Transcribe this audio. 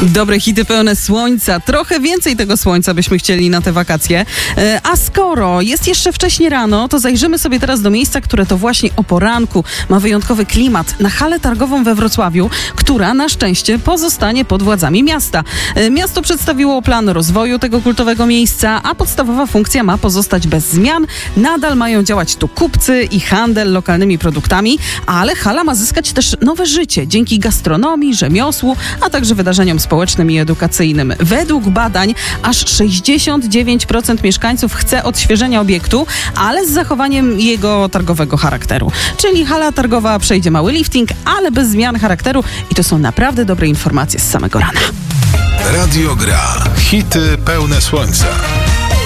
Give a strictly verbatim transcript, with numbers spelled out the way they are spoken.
Dobre hity pełne słońca. Trochę więcej tego słońca byśmy chcieli na te wakacje. A skoro jest jeszcze wcześnie rano, to zajrzymy sobie teraz do miejsca, które to właśnie o poranku ma wyjątkowy klimat. Na halę targową we Wrocławiu, która na szczęście pozostanie pod władzami miasta. Miasto przedstawiło plan rozwoju tego kultowego miejsca, a podstawowa funkcja ma pozostać bez zmian. Nadal mają działać tu kupcy i handel lokalnymi produktami, ale hala ma zyskać też nowe życie dzięki gastronomii, rzemiosłu, a także wydarzeniom społecznym i edukacyjnym. Według badań aż sześćdziesiąt dziewięć procent mieszkańców chce odświeżenia obiektu, ale z zachowaniem jego targowego charakteru. Czyli hala targowa przejdzie mały lifting, ale bez zmian charakteru i to są naprawdę dobre informacje z samego rana. Radio Gra. Hity pełne słońca.